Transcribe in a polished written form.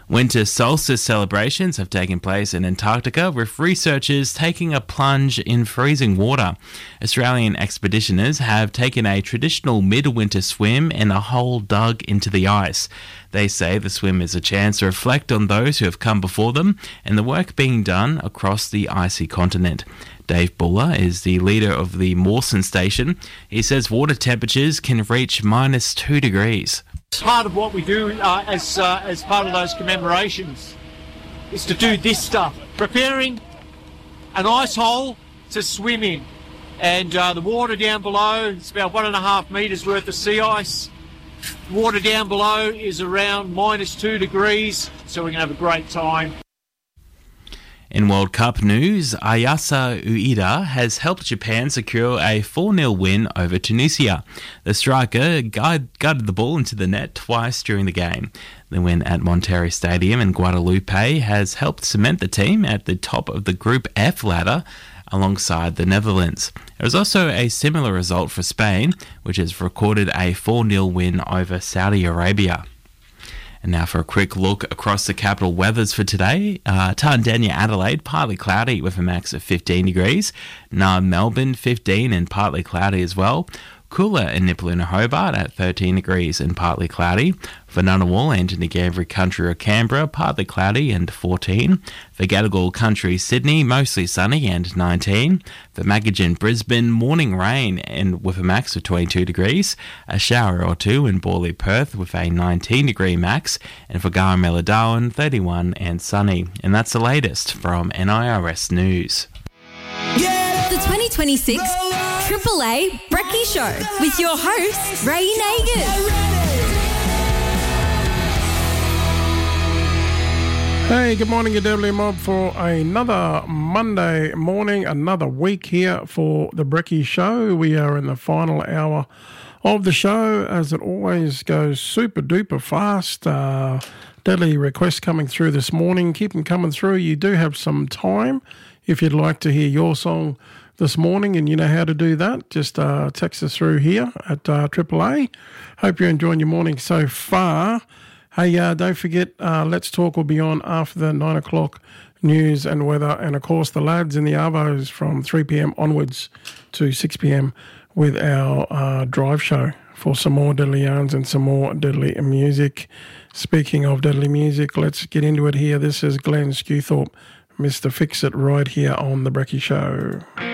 Winter solstice celebrations have taken place in Antarctica, with researchers taking a plunge in freezing water. Australian expeditioners have taken a traditional midwinter swim in a hole dug into the ice. They say the swim is a chance to reflect on those who have come before them and the work being done across the icy continent. Dave Buller is the leader of the Mawson Station. He says water temperatures can reach -2 degrees. Part of what we do as part of those commemorations is to do this stuff, preparing an ice hole to swim in. And the water down below, it's about 1.5 metres worth of sea ice. Water down below is around -2 degrees, so we're going to have a great time. In World Cup news, Ayase Ueda has helped Japan secure a 4-0 win over Tunisia. The striker guided the ball into the net twice during the game. The win at Monterrey Stadium in Guadalupe has helped cement the team at the top of the Group F ladder alongside the Netherlands. There was also a similar result for Spain, which has recorded a 4-0 win over Saudi Arabia. And now for a quick look across the capital weathers for today. Tandanya, Adelaide, partly cloudy with a max of 15 degrees. Melbourne, 15 and partly cloudy as well. Cooler in Nipaluna, Hobart at 13 degrees and partly cloudy. For Ngunnawal and Ngambri Country or Canberra, partly cloudy and 14. For Gadigal Country, Sydney, mostly sunny and 19. For Magagin, Brisbane, morning rain and with a max of 22 degrees. A shower or two in Borley, Perth with a 19 degree max. And for Garamela, Darwin, 31 and sunny. And that's the latest from NIRS News. The 2026 Triple A Brekkie Show with your host, Ray Nagers. Hey, good morning, your Deadly Mob, for another Monday morning, another week here for the Brekkie Show. We are in the final hour of the show, as it always goes super duper fast. Deadly requests coming through this morning. Keep them coming through. You do have some time if you'd like to hear your song this morning, and you know how to do that. Just text us through here at AAA. Hope you're enjoying your morning so far. Hey, don't forget, Let's Talk will be on after the 9 o'clock news and weather, and of course the lads in the Arvos from 3 p.m. onwards to 6 p.m. with our drive show for some more deadly yarns and some more deadly music. Speaking of deadly music, let's get into it here. This is Glenn Skewthorpe, Mr. Fix It, right here on the Brekkie Show.